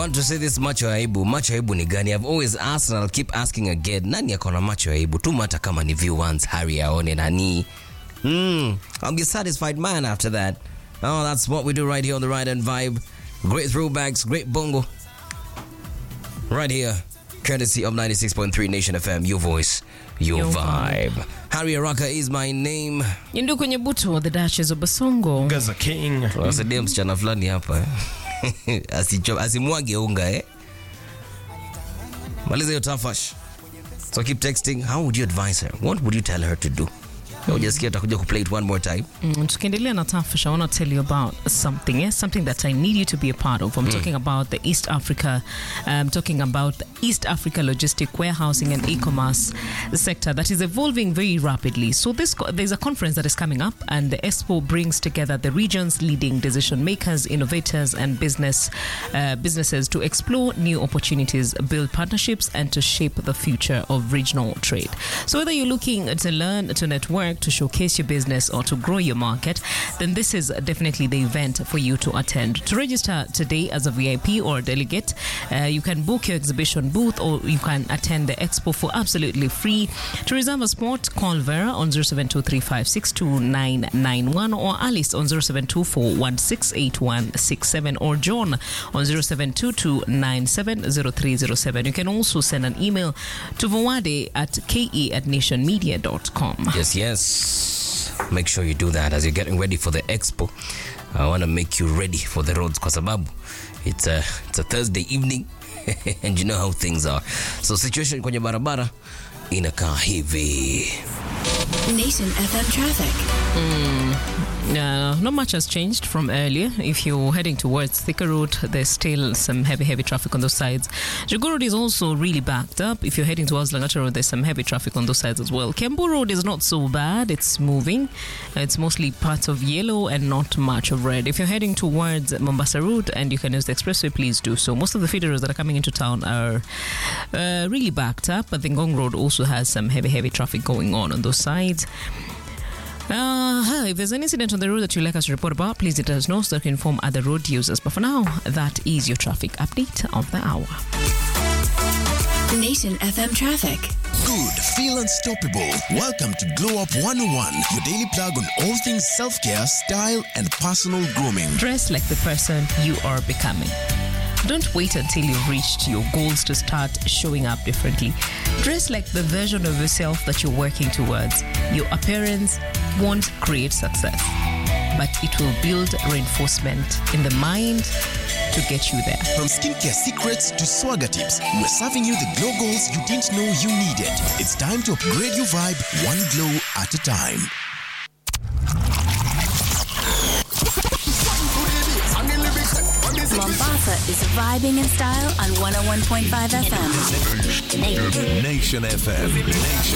want to say this macho aibu. Macho aibu ni gani? I've always asked and I'll keep asking again. Nani akona macho aibu? Tuma hata kama ni view once, Harry aone nani. I'll be satisfied man after that. Oh, that's what we do right here on the Ride and Vibe. Great throwbacks, great bongo. Right here, courtesy of 96.3 Nation FM, your voice, your vibe. Harry Araka is my name. Yindu kwenye butu, the Duchess of Basongo. Gaza King. Wasadia msichana fulani hapa. Asimwage unga Maliza hiyo tafash. So keep texting. How would you advise her? What would you tell her to do? Just get to play it one more time. Tukiendelea na tafash, I want to tell you about something. Yes, something that I need you to be a part of. I'm talking about the East Africa. I'm talking about the East Africa logistic warehousing and e-commerce sector that is evolving very rapidly. So there's a conference that is coming up, and the Expo brings together the region's leading decision makers, innovators, and businesses to explore new opportunities, build partnerships, and to shape the future of regional trade. So whether you're looking to learn, to network, to showcase your business, or to grow your market, then this is definitely the event for you to attend. To register today as a VIP or a delegate, you can book your exhibition booth, or you can attend the expo for absolutely free. To reserve a spot, call Vera on 0723562991 or Alice on 0724168167 or John on 0722970307. You can also send an email to vawade@ke@nationmedia.com. Yes. Make sure you do that as you're getting ready for the expo. I want to make you ready for the roads kwa sababu it's a Thursday evening and you know how things are. So situation kwenye barabara inakaa hivi. Nation FM traffic. Not much has changed from earlier. If you're heading towards Thika Road, there's still some heavy traffic on those sides. Jogoo Road is also really backed up. If you're heading towards Langata Road, there's some heavy traffic on those sides as well. Kiambu Road is not so bad. It's moving. It's mostly parts of yellow and not much of red. If you're heading towards Mombasa Road and you can use the expressway, please do so. Most of the feeder roads that are coming into town are really backed up, but the Ngong Road also has some heavy traffic going on those sides. If there's an incident on the road that you'd like us to report about, please let us know so that we can inform other road users. But for now, that is your traffic update of the hour. Nation FM traffic. Good, feel unstoppable. Welcome to Glow Up 101, your daily plug on all things self-care, style, and personal grooming. Dress like the person you are becoming. Don't wait until you've reached your goals to start showing up differently. Dress like the version of yourself that you're working towards. Your appearance won't create success, but it will build reinforcement in the mind to get you there. From skincare secrets to swagger tips, we're serving you the glow goals you didn't know you needed. It's time to upgrade your vibe one glow at a time. Mombasa is vibing in style on 101.5 FM. Nation FM.